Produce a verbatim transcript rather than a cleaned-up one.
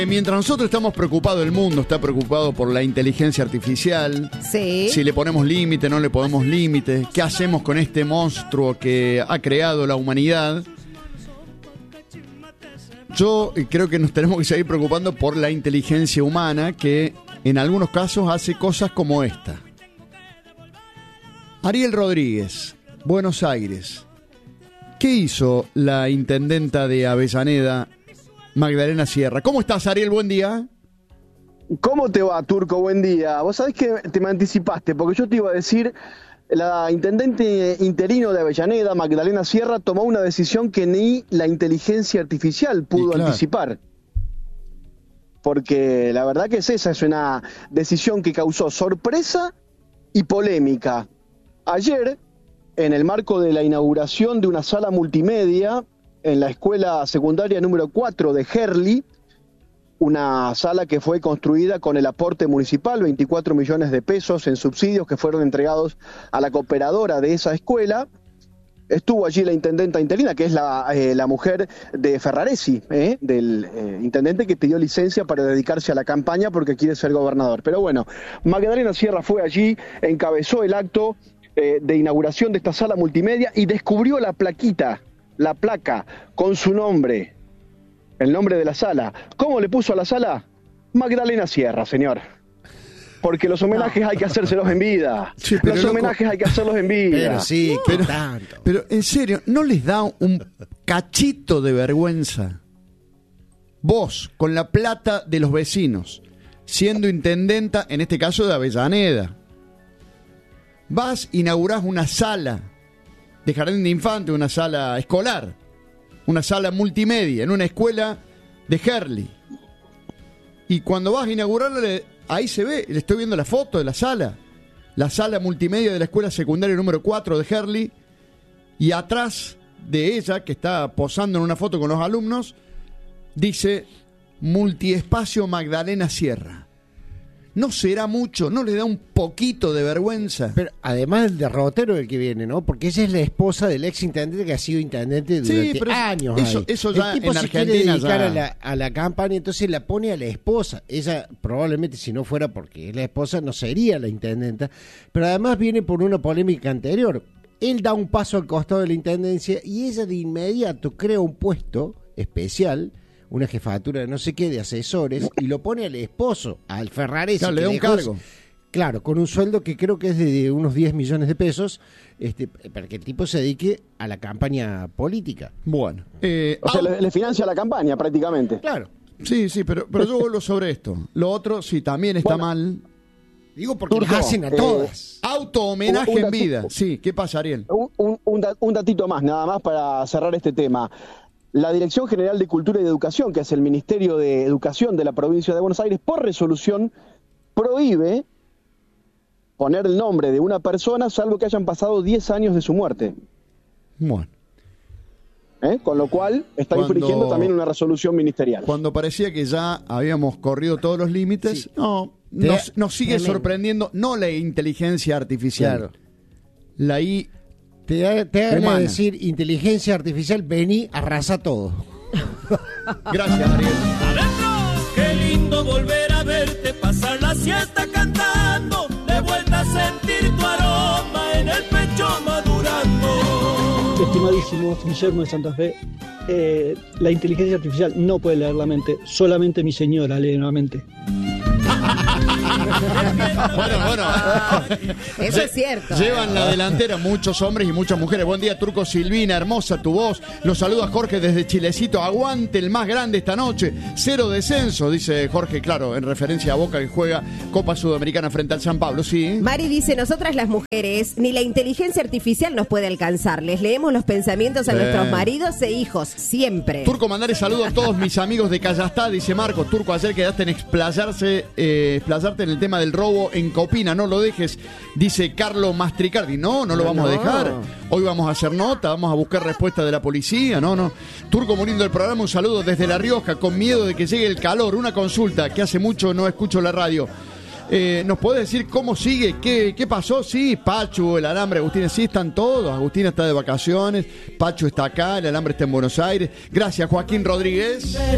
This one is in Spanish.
mientras nosotros estamos preocupados, el mundo está preocupado por la inteligencia artificial. Sí. Si le ponemos límite, no le ponemos límite. ¿Qué hacemos con este monstruo que ha creado la humanidad? Yo creo que nos tenemos que seguir preocupando por la inteligencia humana, que en algunos casos hace cosas como esta. Ariel Rodríguez, Buenos Aires. ¿Qué hizo la intendenta de Avellaneda, Magdalena Sierra? ¿Cómo estás, Ariel? Buen día. ¿Cómo te va, Turco? Buen día. Vos sabés que te me anticipaste, porque yo te iba a decir, la intendente interino de Avellaneda, Magdalena Sierra, tomó una decisión que ni la inteligencia artificial pudo claro. anticipar. Porque la verdad que es esa, es una decisión que causó sorpresa y polémica. Ayer, en el marco de la inauguración de una sala multimedia en la escuela secundaria número cuatro de Herli, una sala que fue construida con el aporte municipal, veinticuatro millones de pesos en subsidios que fueron entregados a la cooperadora de esa escuela. Estuvo allí la intendenta interina, que es la, eh, la mujer de Ferraresi, eh, del eh, intendente que pidió licencia para dedicarse a la campaña porque quiere ser gobernador. Pero bueno, Magdalena Sierra fue allí, encabezó el acto eh, de inauguración de esta sala multimedia y descubrió la plaquita, la placa con su nombre, el nombre de la sala. ¿Cómo le puso a la sala? Magdalena Sierra, señor. Porque los homenajes no. hay que hacérselos en vida. Sí, los loco, homenajes hay que hacerlos en vida. Pero sí, no. pero, tanto. Pero en serio, ¿no les da un cachito de vergüenza? Vos, con la plata de los vecinos, siendo intendenta, en este caso de Avellaneda, vas, inaugurás una sala de jardín de infantes, una sala escolar, una sala multimedia, en una escuela de Herli. Y cuando vas a inaugurarla, ahí se ve, le estoy viendo la foto de la sala, la sala multimedia de la escuela secundaria número cuatro de Herli, y atrás de ella, que está posando en una foto con los alumnos, dice Multiespacio Magdalena Sierra. ¿No será mucho? ¿No le da un poquito de vergüenza? Pero además el derrotero del que viene, ¿no? Porque ella es la esposa del ex intendente que ha sido intendente durante sí, pero años. Eso, ahí. eso ya el tipo en se Argentina quiere dedicar ya... a, la, a la campaña, entonces la pone a la esposa. Ella probablemente, si no fuera porque es la esposa, no sería la intendenta. Pero además viene por una polémica anterior. Él da un paso al costado de la intendencia y ella de inmediato crea un puesto especial, una jefatura de no sé qué, de asesores, y lo pone al esposo, al Ferraresi. Claro, le da un dejó, cargo. Claro, con un sueldo que creo que es de unos diez millones de pesos, este, para que el tipo se dedique a la campaña política. Bueno. Eh, o sea, le, le financia la campaña prácticamente. Claro. Sí, sí, pero, pero yo vuelvo sobre esto. Lo otro, sí, también está bueno, mal. Digo porque Turco, las hacen a todas. Eh, Auto-homenaje en vida. Sí, ¿qué pasa, Ariel? Un, un, un, un datito más, nada más para cerrar este tema. La Dirección General de Cultura y de Educación, que es el Ministerio de Educación de la provincia de Buenos Aires, por resolución prohíbe poner el nombre de una persona salvo que hayan pasado diez años de su muerte. Bueno. ¿Eh? Con lo cual está cuando, infringiendo también una resolución ministerial. Cuando parecía que ya habíamos corrido todos los límites, sí. no, nos, nos sigue tremendo. sorprendiendo, no la inteligencia artificial, claro. la I Te, te van a decir, inteligencia artificial, vení, arrasa todo. Gracias, Ariel. Adentro, qué lindo volver a verte pasar la siesta cantando, de vuelta a sentir tu aroma en el pecho madurando. Estimadísimos, Guillermo de Santa Fe, eh, la inteligencia artificial no puede leer la mente, solamente mi señora lee la mente. Bueno, bueno. Eso es cierto. Llevan la delantera muchos hombres y muchas mujeres. Buen día, Turco. Silvina, hermosa tu voz. Los saluda Jorge desde Chilecito. Aguante el más grande esta noche. Cero descenso, dice Jorge, claro, en referencia a Boca que juega Copa Sudamericana frente al San Pablo, sí. Mari dice, nosotras las mujeres, ni la inteligencia artificial nos puede alcanzar. Les leemos los pensamientos a eh. nuestros maridos e hijos, siempre. Turco, mandarle saludos a todos mis amigos de Callastá, dice Marco. Turco, ayer quedaste en explayarse, eh, explayarte en el tema del robo en Copina, no lo dejes, dice Carlos Mastricardi. No, no lo vamos no. a dejar. Hoy vamos a hacer nota, vamos a buscar respuesta de la policía, no, no. Turco, muriendo del programa, un saludo desde La Rioja, con miedo de que llegue el calor. Una consulta, que hace mucho no escucho la radio. Eh, ¿Nos podés decir cómo sigue? ¿Qué, qué pasó? Sí, Pachu, el alambre, Agustina, sí, están todos. Agustina está de vacaciones, Pachu está acá, el alambre está en Buenos Aires. Gracias, Joaquín Rodríguez.